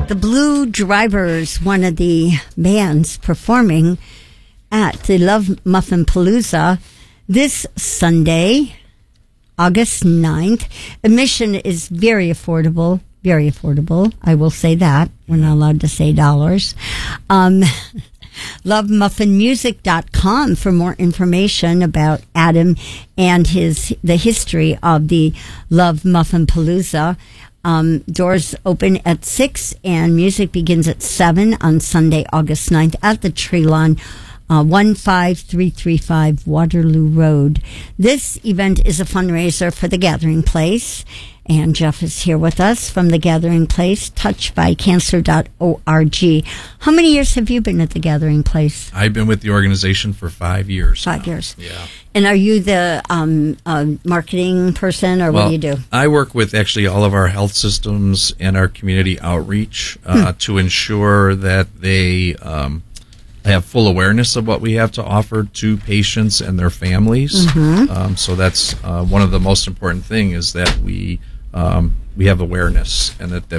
The Blue Drivers, one of the bands performing at the Love Muffin Palooza this Sunday, August 9th. Admission is very affordable. Very affordable. I will say that. We're not allowed to say dollars. LoveMuffinMusic.com for more information about Adam and the history of the Love Muffin Palooza. Doors open at 6 and music begins at 7 on Sunday, August 9th at the Tree Lawn, 15335 Waterloo Road. This event is a fundraiser for the Gathering Place. And Jeff is here with us from the Gathering Place, touchedbycancer.org. How many years have you been at the Gathering Place? I've been with the organization for 5 years. 5 years. Yeah. And are you the marketing person, or what do you do? I work with actually all of our health systems and our community outreach to ensure that they have full awareness of what we have to offer to patients and their families. Mm-hmm. So that's one of the most important things, is that we have awareness, and that